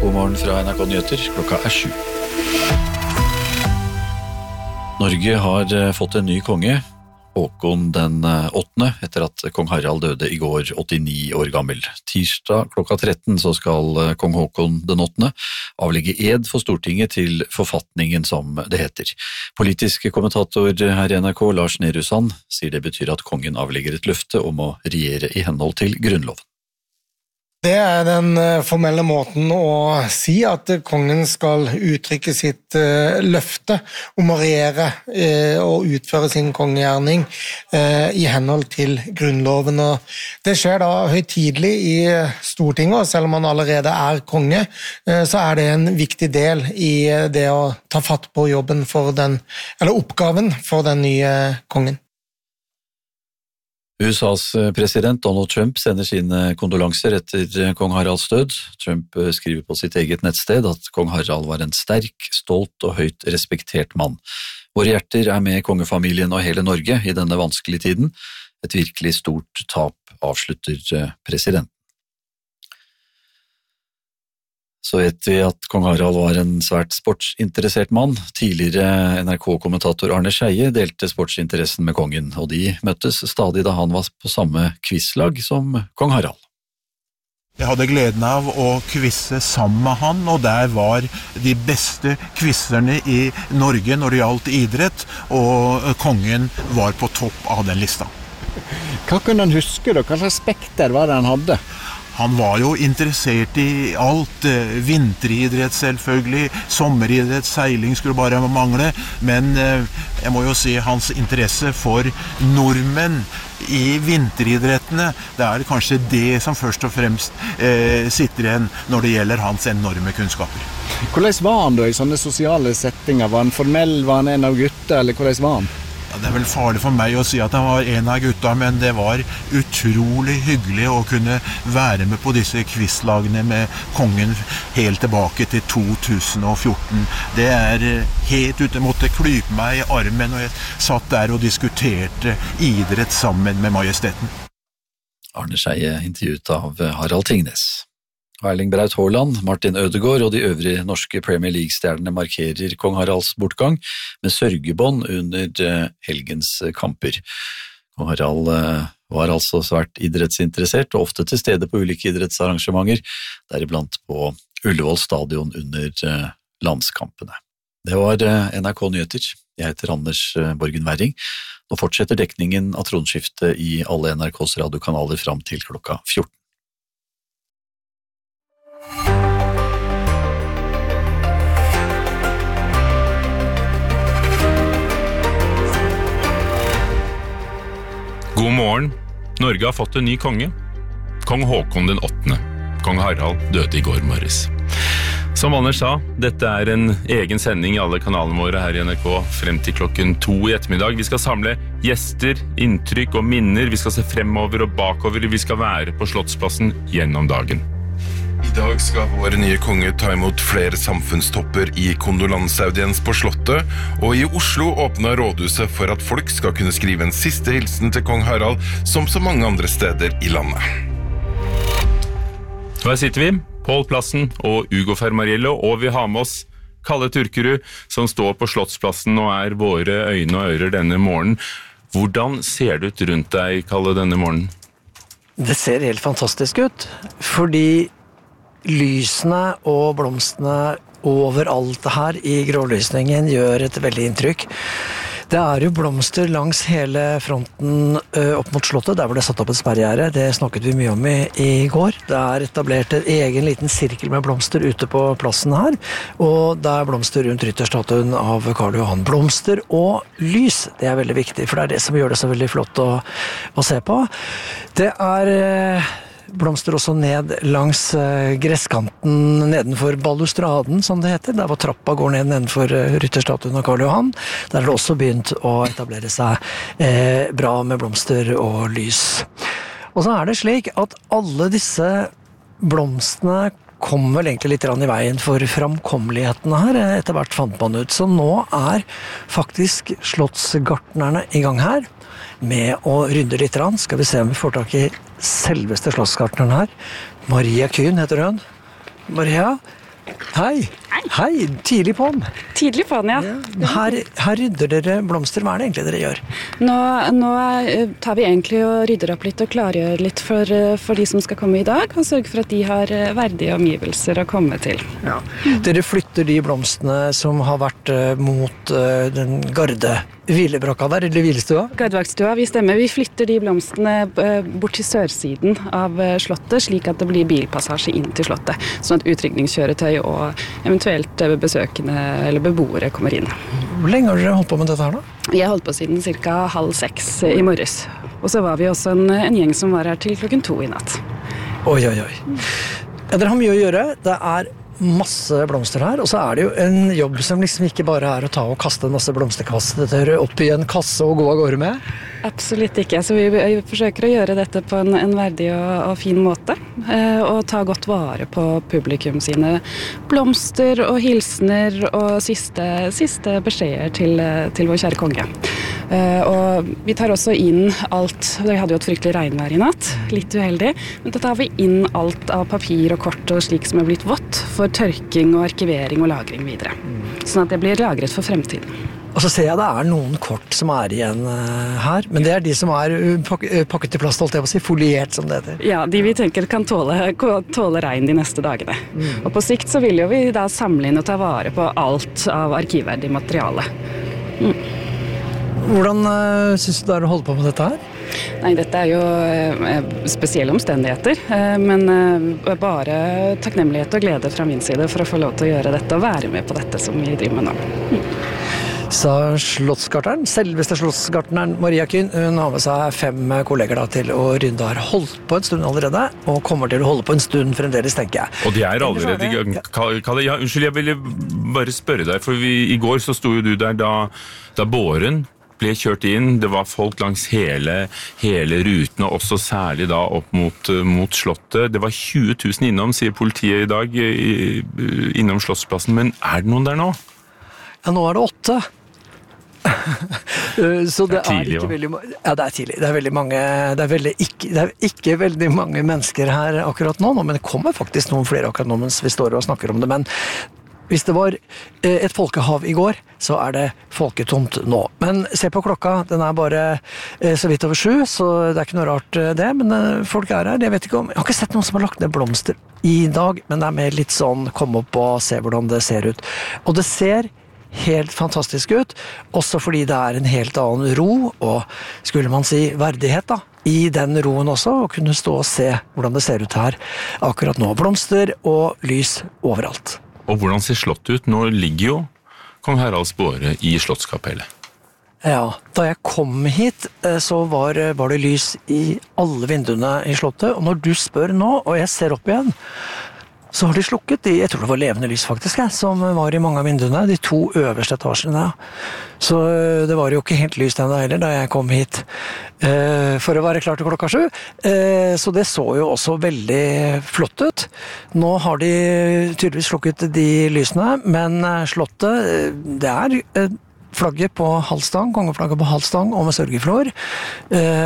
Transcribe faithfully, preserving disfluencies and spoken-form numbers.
God morgen fra N R K Nyheter, klokka er sju. Norge har fått en ny konge, Håkon den åttende, etter at kong Harald døde i går, åttini år gammel. Tirsdag klokka tretten så skal kong Håkon den åttende avlegge ed for Stortinget til forfatningen, som det heter. Politisk kommentator her i N R K, Lars Nehru Sand, sier det betyr at kongen avlegger et løfte om å regjere i henhold til grunnloven. Det er den formelle måten å si at kongen skal uttrykke sitt uh, løfte om å regjere uh, og utføre sin kongegjerning uh, i henhold til grunnloven. Og det skjer da høytidelig i Stortinget, og selv om han allerede er konge, uh, så er det en viktig del i det å ta fatt på jobben for den, eller oppgaven for den nye kongen. U S A's president Donald Trump sender sine kondolanser etter kong Haralds død. Trump skriver på sitt eget nettsted at kong Harald var en sterk, stolt og høyt respektert mann. Våre hjerter er med kongefamilien og hele Norge i denne vanskelige tiden. Et virkelig stort tap, avslutter presidenten. Så vet vi at kong Harald var en svært sportsinteressert mann. Tidligere N R K-kommentator Arne Scheie delte sportsinteressen med kongen, og de møttes stadig da han var på samme quizlag som kong Harald. Jeg hadde gleden av å quizze sammen med han, og der var de beste quizerne i Norge når det gjaldt idrett, og kongen var på topp av den lista. Hva kunne han huske da? Hva slags spekter var det han hadde? Han var jo interessert i alt, vinteridrett selvfølgelig, sommeridrett, seiling skulle bare mangle, men jeg må jo si hans interesse for nordmenn i vinteridrettene, det er kanskje det som først og fremst eh, sitter igjen når det gjelder hans enorme kunnskaper. Hvordan var han da i sånne sosiale settinger? Var han formell, var han en av gutta, eller hvordan var han? Ja, det er vel farlig for meg å si at han var en av gutta, men det var utrolig hyggelig å kunne være med på disse quizlagene med kongen helt tilbake til to tusen og fjorten. Det er helt ute, jeg måtte klype meg i armen, og jeg satt der og diskuterte idrett sammen med majesteten. Arne Scheie intervjuet av Harald Tingnes. Erling Braut Haaland, Martin Ødegaard og de øvrige norske Premier League-stjernene markerer kong Haralds bortgang med sørgebånd under helgens kamper. Kong Harald var altså svært idrettsinteressert og ofte til stede på ulike idrettsarrangementer, deriblant på Ullevål stadion under landskampene. Det var N R K Nyheter. Jeg heter Anders Borgen Werring. Nå fortsetter dekningen av tronskiftet i alle N R K's radiokanaler fram til klokka fjorten. God morgen. Norge har fått en ny konge. Kong Håkon den åttende. Kong Harald døde i går morges. Som Anders sa, dette er en egen sending i alle kanalene våre her i N R K frem til klokken to i ettermiddag. Vi skal samle gjester, inntrykk og minner. Vi skal se fremover og bakover. Vi skal være på Slottsplassen gjennom dagen. I dag skal vår nye konge ta imot flere samfunnstopper i kondolanseaudiens på Slottet, og i Oslo åpner rådhuset for at folk skal kunne skrive en siste hilsen til kong Harald, som så mange andre steder i landet. Og her sitter vi, Pål Plassen og Ugo Fermariello, og vi har med oss Kalle Turkerud, som står på Slottsplassen og er våre øyne og ører denne morgenen. Hvordan ser det ut rundt deg, Kalle, denne morgenen? Det ser helt fantastisk ut, fordi lysene og blomstene overalt her i grålysningen gjør et veldig inntrykk. Det er jo blomster langs hele fronten opp mot slottet, der hvor det er satt opp et sperrgjerde. Det snakket vi mye om i, i går. Det er etablert en egen liten sirkel med blomster ute på plassen her, og det er blomster rundt rytterstatuen av Karl Johan. Blomster og lys, det er veldig viktig, for det er det som gjør det så veldig flott å, å se på. Det er blomster også ned langs gresskanten nedenfor balustraden, som det heter, der hvor trappa går ned nedenfor rytterstatuen av Karl Johan. Der er det også begynt å etablere seg eh, bra med blomster og lys. Og så er det slik at alle disse blomstene kom vel egentlig litt i veien for framkommeligheten her, etter hvert fant man ut. Så nå er faktisk slottsgartnerne i gang her, med å rydde litt rann. Skal vi se om vi får tak i selveste slottsgartneren her. Maria Kuhn heter hun. Maria, Hei. Hei, tidlig på den. Tidlig på den, ja. ja. Her, her rydder dere blomster. Hva er det egentlig dere gjør? Nå, nå tar vi egentlig og rydder opp litt og klargjør litt for, for de som skal komme i dag, og sørger for at de har verdige omgivelser å komme til. Ja. Dere flytter de blomstene som har vært uh, mot uh, den garde hvilebrakka der, eller hvilestua? Gardevaktsstua, vi stemmer. Vi flytter de blomstene bort til sørsiden av slottet, slik at det blir bilpassasje inn til slottet, sånn at utrykningskjøretøy og eventuelt besøkende eller beboere kommer inn. Hvor lenge har dere holdt på med dette her da? Jeg har holdt på siden ca. halv seks i morges. Og så var vi også en, en gjeng som var her til klokken to i natt. Oi, oi, oi. Ja, dere har mye å gjøre. Det er masse blomster her, og så er det jo en jobb som liksom ikke bare er å ta og kaste en masse blomsterkasser opp i en kasse og gå av gårde med. Absolutt ikke, så vi, vi forsøker å gjøre dette på en, en verdig og, og fin måte, eh, og ta godt vare på publikum sine blomster og hilsener og siste, siste beskjeder til, til vår kjære konge. Eh, og vi tar også inn alt, vi hadde jo et fryktelig regnvær i natt, litt uheldig, men da tar vi inn alt av papir og kort og slik som er blitt vått for tørking og arkivering og lagring videre, sånn at det blir lagret for fremtiden. Og så ser jeg det er noen kort som er igjen uh, her, men det er de som er pak pakket i plast, holdt jeg på å si, foliert som det heter. Ja, de vi tenker kan tåle, tåle regn de neste dagene. Mm. Og på sikt så vil jo vi da samle inn og ta vare på alt av arkivverdig materiale. Mm. Hvordan uh, synes du det er å holde på med dette her? Nei, dette er jo uh, spesielle omstendigheter, uh, men uh, bare takknemlighet og glede fra min side for å få lov til å gjøre dette og være med på dette som vi driver med nå. Mm. Sa slottsgartneren, selveste slottsgartneren Maria Kyn, hun har med seg fem kolleger da, til å rydde her. Holdt på en stund allerede, og kommer til å holde på en stund fremdeles, tenker jeg. Og de er allerede i gang. Kalle, ja, unnskyld, jeg ville bare spørre deg, for vi, i går så sto jo du der da, da båren ble kjørt inn, det var folk langs hele, hele ruten, og også særlig da opp mot, mot slottet. Det var tjue tusen innom, sier politiet i dag, i, innom Slottsplassen, men er det noen der nå? Ja, nå er det åtte. Så det, det er, tidlig, er ikke veldig ja, det er tidlig. Det er veldig mange det er, veldig ikke, det er ikke veldig mange mennesker her akkurat nå, men det kommer faktisk noen flere akkurat nå mens vi står og snakker om det, men hvis det var et folkehav i går, så er det folketomt nå. Men se på klokka, den er bare så vidt over sju, så det er ikke noe rart det, men folk er her, jeg vet ikke om, jeg har ikke sett noen som har lagt ned blomster i dag, men det er mer litt sånn, kom opp og se hvordan det ser ut. Og det ser helt fantastisk ut, også fordi det er en helt annen ro, og skulle man si verdighet da, i den roen også, å kunne stå og se hvordan det ser ut her akkurat nå. Blomster og lys overalt. Og hvordan ser slottet ut? Nå ligger jo kong Haralds båre i slottskapellet. Ja, da jeg kom hit, så var, var det lys i alle vinduene i slottet, og når du spør nå, og jeg ser opp igjen, så har de slukket de, jeg tror det var levende lys faktisk, som var i mange av vinduene, de to øverste etasjene. Så det var jo ikke helt lyst ennå heller da jeg kom hit uh, for å være klar til klokka sju. Uh, så det så jo også veldig flott ut. Nå har de tydeligvis slukket de lysene, men slottet, det er uh, flagget på halvstang, kongeflagget på halvstang og med sørgeflor. Uh,